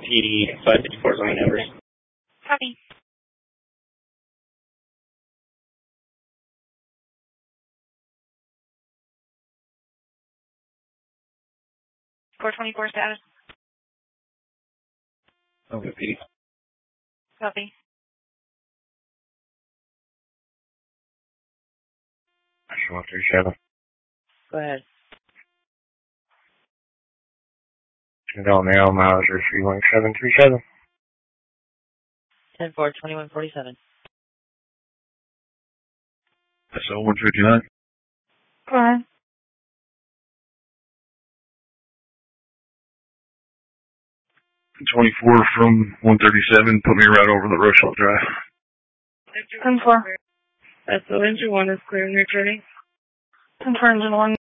PD 554 line numbers. Copy. Core 24 status. Okay, PD. Copy. Action 137. Go ahead. Condell now, miles are 31737. 10-4, 2147. SO 159. Go ahead. 24 from 137, put me right over the Rochelle Drive. 10-4. SO engine 1 is clear and returning. 10-4 engine 1.